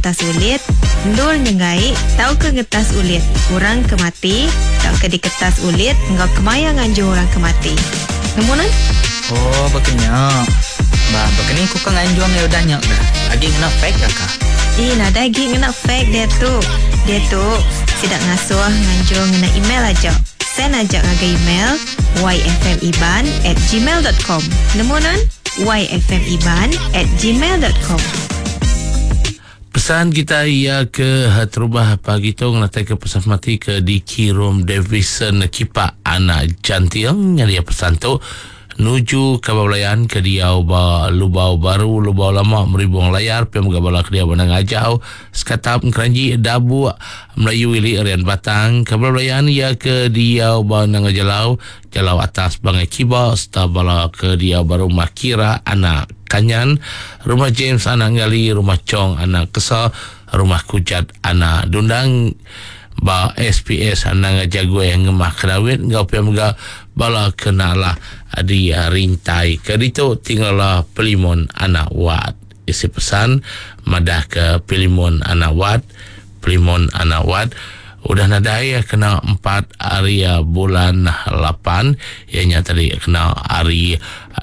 ngetas ulit, ndul nyengai, tau ke ngetas ulit, orang kemati, tau ke di kertas ulit, engkau kemaya nganjur orang kemati. Namunan? Oh, bakanya. Bah, bakanya ku kan nganjur ya udahnya dah. Lagi kena fake kah? Nah daging kena fake dia tu. Dia tu tidak ngasuh nganjur ngena email aja. Send aja ngaga email yfmiban@gmail.com. Namunan? yfmiban@gmail.com. Pesan kita ia ke terubah pagi tu ngelatai ke pesan mati ke di Kirum Davison Kipa anak jantiang yang dia pesan tu nuju ke bawlayan ke dia lubau baru lubau lama meribung layar pe megabala ke dia benang ajau sekatap keranji dabu Melayu ili Arian Batang ke bawlayan ia ke dia benang jalau atas bangai kiba stabala ke dia baru makira anak Kanyan, rumah James anak Ngali, rumah Chong anak Kesa, rumah Kujat anak Dundang, ba SPS anak Jagwe yang ngemah kedawit, ngau pia mga bala kenalah adi rintai. Kedito tinggallah Pelimon anak Wat. Isi pesan madah ke Pelimon anak Wat, Pelimon anak Wat. Udah nadai kena 4 hari bulan 8 ianya tadi kena hari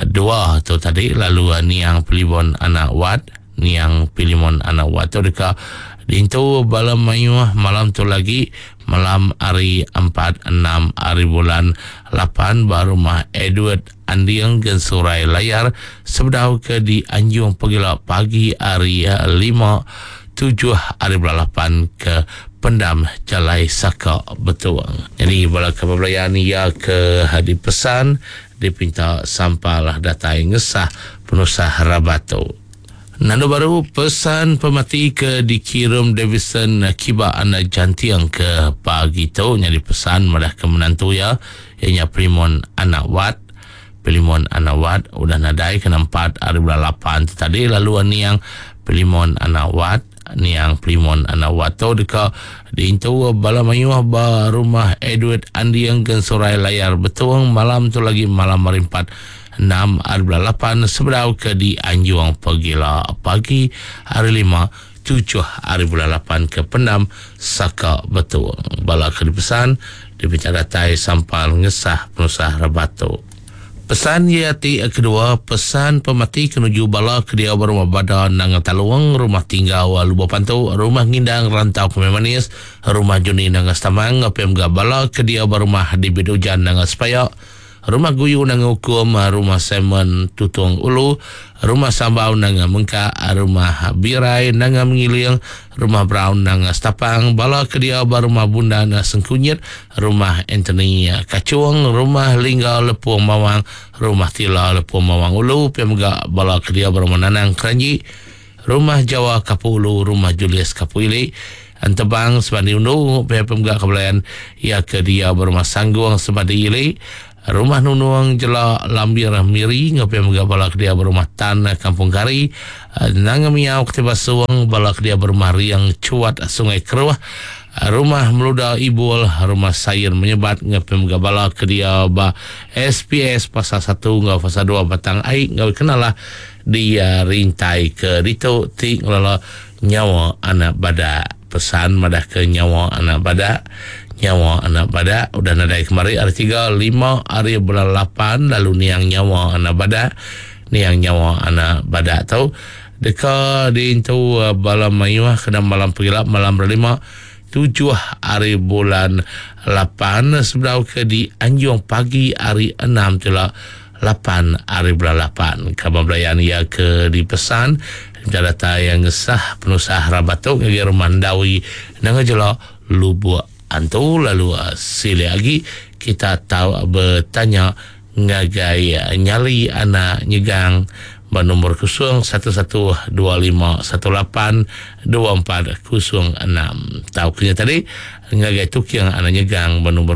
2 tu tadi lalu niang Pelimon anak Wat niang Pelimon anak Wat tu dekat dintu balam mayuh malam tu lagi malam hari 4 6 hari bulan 8 baru mah Edward Andiang gen surai layar sebedau ke di Anjung pagila pagi hari 5 7 hari bulan 8 ke Pendam Jalai Saka Betuang. Jadi bala kebablayan ia ke hadi pesan dipinta sampalah data yang ngesah penusah Rabato. Nando baru pesan pemati ke di Kirum Davison Kiba anak jantiang ke pagi tu jadi pesan madah ke menantu ya ianya Pelimon anak Wat. Pelimon anak Wat udah nadai ke 4 hari bulan 8 tu tadi lalu niang Pelimon anak Wat niang Pelimon anak Wat tu dekat di intu bala mayuh ba rumah Edward Andiang gen surai layar betuang malam tu lagi malam hari 4 6 hari bulan 8 sebedau ke di Anjuang pagila pagi hari 5 7 hari bulan 8 ke Pendam Saka Betuang bala ke dipesan dibicara tai sampal ngesah penusah Rabato. Pesan yati kedua pesan pemati kenuju bala ke dia berumah badan nang taluang rumah tinggal lubang pantu rumah ngindang rantau Pememanis rumah Juni nang Stamang pem bala ke dia berumah di Bidujan nang Sepayak rumah Guyu nang Hukum rumah Semen Tutung Ulu rumah Sambau nang Mengka rumah Birai nang Mengiling rumah Brown nang Stapang bala ke dia berumah Bunda nang Sengkunyit rumah Anthony Kacuang rumah Lingga Lepuang Mawang rumah Tila Lepuang Mawang Ulu pemga bala ke dia berumah Nanang Keranji rumah Jawa Kapulu rumah Julius Kapuili Antebang Sebadi Undu pemga kebelayan ia ke dia berumah Sangguang Sebadi Ili rumah Nunuang Jela Lambir Miri ngapi mga balak dia berumah Tan Kampung Kari nang miau ketiba suang balak dia berumah Riang Cuat Sungai Keruah rumah Meluda Ibul rumah Sayur Menyebat ngapi mga balak dia ba SPS pasal 1 ngau pasal 2 Batang Ai ngau kenalah dia rintai ke dito ting lala nyawa anak bada pesan madah ke nyawa anak bada udah nadai kemari hari 3 5 hari bulan 8 lalu niang nyawa anak bada tau deka di intu balam mayuah kena malam pagilap malam 5 7 hari bulan 8 sebelum ke di Anjung pagi hari 6 tula 8 hari bulan 8 kabar belayan ia ke dipesan data yang sah penusah Rabato ngagi Mandawi nang jelo Lubuk Antu lalu sila lagi kita tahu bertanya ngagai nyali anak nyegang bernomor 011251824046 tahu kena tadi ngagai tuk yang anak nyegang bernomor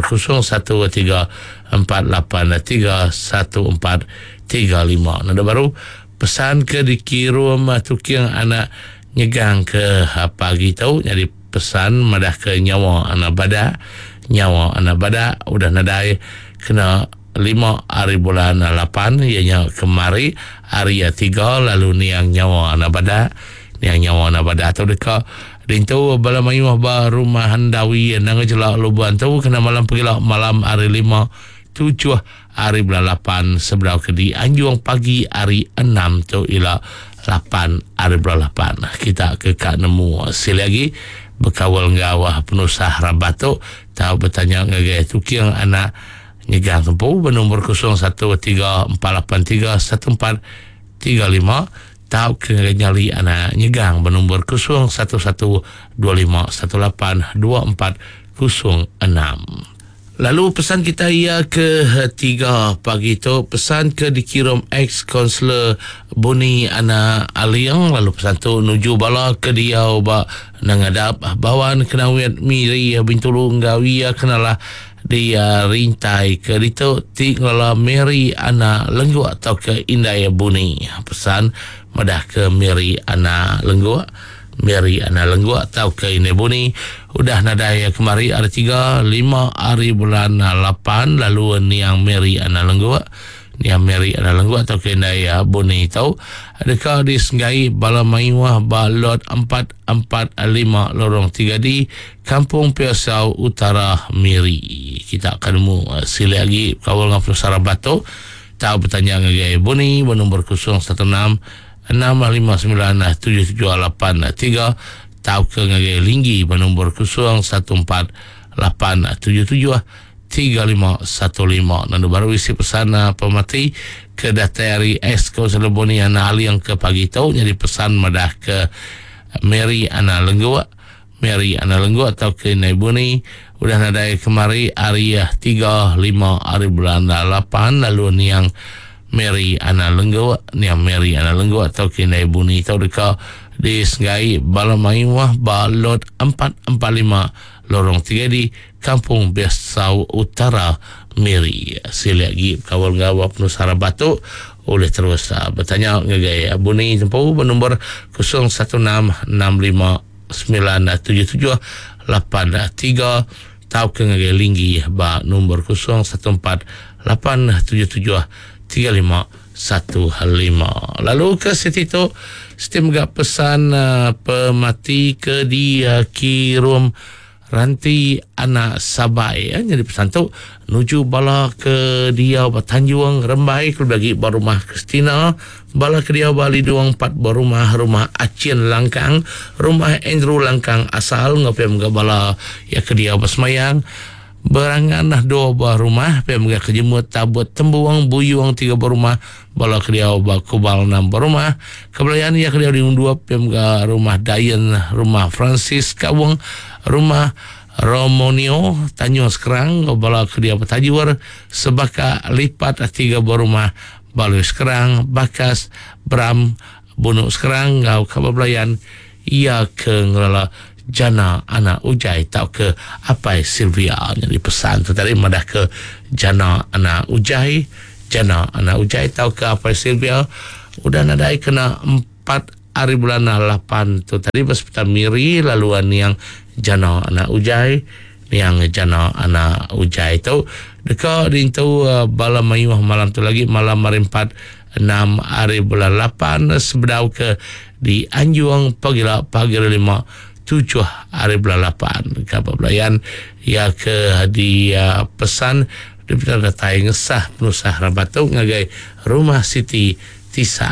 0113831435 nada baru pesan ke di Kirum tuk yang anak nyegang ke pagi tahu jadi pesan madah ke nyawa anak bada udah nadai kena 5 hari bulan 8 ianya kemari hari 3 lalu niang nyawa anak bada yang nyawa na pada atau deka rintu bala mayuh ba rumah handawi nang jelak lubuan tu kena malam pergi malam hari 5 7 hari bulan 8 seberau ke di Anjuang pagi hari 6 tu ila 8 hari bulan 8 kita ke kak nemu sila lagi berkawal ngawah penusah rabato tahu bertanya ngagaya tu kiang anak nyegang tempuh bernombor 0134831435 tahu ke nyali anak nyegang bernombor 0112518240 Lalu pesan kita ia ketiga pagi tu pesan ke dikirim ex konselor Boni Ana Aliang lalu pesan tu nuju bala ke dia ba nangadap bawan kena wet miri bintulu ngawia kenalah dia rintai ke itu tinggal Mary Ana Lenggu atau ke Indai Boni pesan madah ke Mary Ana Lenggu atau ke Indai Boni udah nadaya kemari ada 5 hari bulan 8 lalu ni yang Mary Ana Lenggu atau ke Indai Boni tahu adakah disenggai bala maiwah balot 445 lorong 3 di Kampung Piasau Utara Miri kita akan nemu sila lagi kawal ngapul Sarabato tahu bertanya ngagai Boni bernombor 016597783 tahu ke ngagai Linggi bernombor 01487731515 nandu baru isi pesana pemati ke datari esko Seleboni Ana Ali yang ke pagi tahu jadi pesan madah ke Mary Ana Lenggu atau ke Naibuni udah nadai kemari hari 3 5 hari bulan 8 lalu ni yang Mary Ana Lenggu atau ke Naibuni tahu deka disenggai bala maiwah balot 445 lorong 3 di Kampung Piasau Utara Miri sila lagi kawal ngawap Nusara Batu oleh terus bertanya ngagai Buni tempuh bernombor 0166597783 tahu ke ngagai Linggi ba nombor 0148773515 lalu ke situ sistem gak pesan pemati ke dia kirum ranti anak Sabai jadi pesan tu nuju bala ke dia Tanjung Rembai ke bagi barumah Kristina bala ke dia Bali 24 rumah Acien Langkang rumah Andrew Langkang asal ngapem ga bala ya ke dia Basmayang berangan 2 buah rumah pem ga kejemut tabut tembuang buyuang 3 buah rumah bala ke dia Kubal 6 buah rumah kebelayan ya ke dia 2 pem ga rumah Dayan rumah Francis Kawung rumah Romonio Tanjung Sekerang bala ke dia Petajur sebaka lipat 3 buah rumah Baloi Sekerang Bakas Bram Bunuk Sekerang ngau kabablayan ia ke ngelala Jana Ana Ujai tau ke apa Sylvia yang dipesan tu tadi madah ke Jana Ana Ujai tau ke apa Sylvia udah nadai kena 4 hari bulan 8 tu tadi bersepetan Miri laluan yang Jana Ana Ujai tu deka rintu bala mayuh malam tu lagi malam hari 4 6 hari bulan 8 sebedau ke di Anjuang pagi 5 7 hari bulan 8 kabablayan ya ke di pesan di datai ngesah penusah Rabatu ngagai rumah Siti Tisa